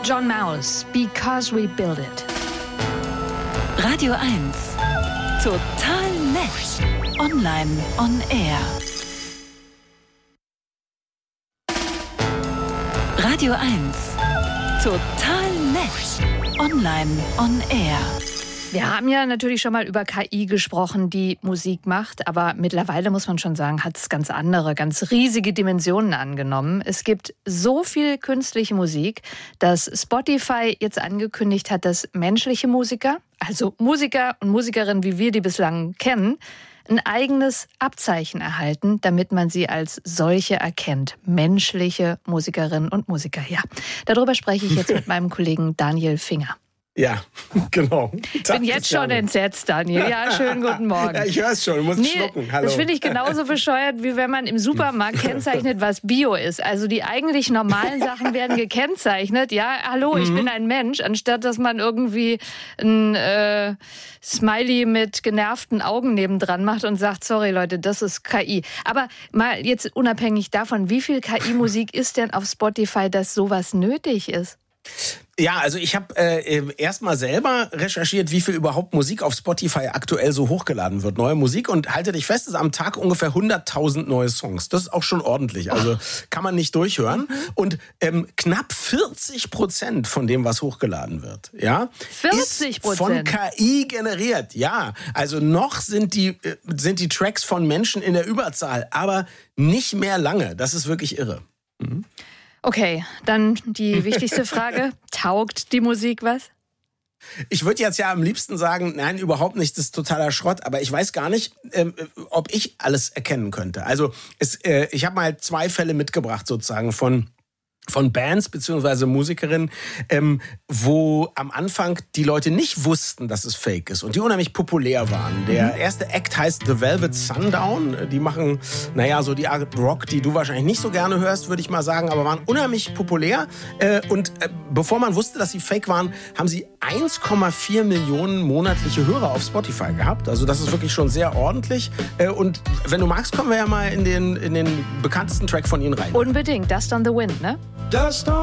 John Mouse, Because We Build It. Radio 1. Total nett. Online on Air. Radio 1. Total nett. Online on Air. Wir haben ja natürlich schon mal über KI gesprochen, die Musik macht, aber mittlerweile muss man schon sagen, hat es ganz andere, ganz riesige Dimensionen angenommen. Es gibt so viel künstliche Musik, dass Spotify jetzt angekündigt hat, dass menschliche Musiker, also Musiker und Musikerinnen, wie wir die bislang kennen, ein eigenes Abzeichen erhalten, damit man sie als solche erkennt. Menschliche Musikerinnen und Musiker, ja. Darüber spreche ich jetzt mit meinem Kollegen Daniel Finger. Ja, genau. Ich bin jetzt schon entsetzt, Daniel. Ja, schönen guten Morgen. Ja, ich höre es schon, du musst schlucken. Hallo. Das finde ich genauso bescheuert, wie wenn man im Supermarkt kennzeichnet, was Bio ist. Also die eigentlich normalen Sachen werden gekennzeichnet. Ja, hallo, ich bin ein Mensch, anstatt dass man irgendwie ein Smiley mit genervten Augen nebendran macht und sagt, sorry Leute, das ist KI. Aber mal jetzt unabhängig davon, wie viel KI-Musik ist denn auf Spotify, dass sowas nötig ist? Ja, also ich habe erstmal selber recherchiert, wie viel überhaupt Musik auf Spotify aktuell so hochgeladen wird. Neue Musik, und halte dich fest, es ist am Tag ungefähr 100.000 neue Songs. Das ist auch schon ordentlich, also kann man nicht durchhören. Und knapp 40% von dem, was hochgeladen wird, ja, 40%? ist von KI generiert. Ja, also noch sind die Tracks von Menschen in der Überzahl, aber nicht mehr lange. Das ist wirklich irre. Mhm. Okay, dann die wichtigste Frage. Taugt die Musik was? Ich würde jetzt ja am liebsten sagen, nein, überhaupt nicht, das ist totaler Schrott. Aber ich weiß gar nicht, ob ich alles erkennen könnte. Also ich habe mal 2 Fälle mitgebracht sozusagen von Bands bzw. Musikerinnen, wo am Anfang die Leute nicht wussten, dass es fake ist und die unheimlich populär waren. Der erste Act heißt The Velvet Sundown. Die machen, so die Art Rock, die du wahrscheinlich nicht so gerne hörst, würde ich mal sagen, aber waren unheimlich populär. Und bevor man wusste, dass sie fake waren, haben sie 1,4 Millionen monatliche Hörer auf Spotify gehabt. Also das ist wirklich schon sehr ordentlich. Und wenn du magst, kommen wir ja mal in den bekanntesten Track von ihnen rein. Unbedingt, Dust on the Wind, ne? Dust on